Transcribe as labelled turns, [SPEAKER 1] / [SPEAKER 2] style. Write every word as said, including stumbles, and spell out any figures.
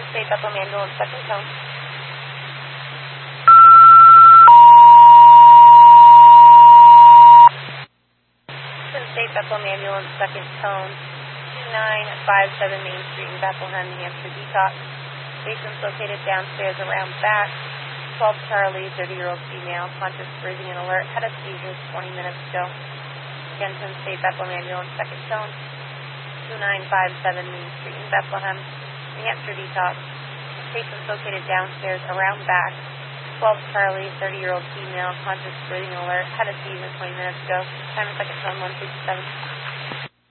[SPEAKER 1] Penn State Bethel ambulance, second tone. Penn State Bethel ambulance, second tone. two nine five seven Main Street in Bethlehem, New Hampshire, detox. Patients located downstairs around back. twelve Charlie, thirty-year-old female, conscious, breathing, and alert. Had a seizure twenty minutes ago. Again, Penn State Bethel ambulance, second tone. two nine five seven Main Street in Bethlehem, New Hampshire, detox. Patients located downstairs around back. twelve Charlie, thirty-year-old female, conscious, breathing, and alert. Had a seizure twenty minutes ago. Time is second tone, one sixty-seven.